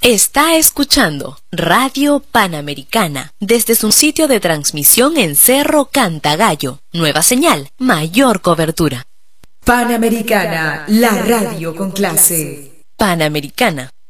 Está escuchando Radio Panamericana desde su sitio de transmisión en Cerro Cantagallo. Nueva señal, mayor cobertura. Panamericana, la radio con clase. Panamericana,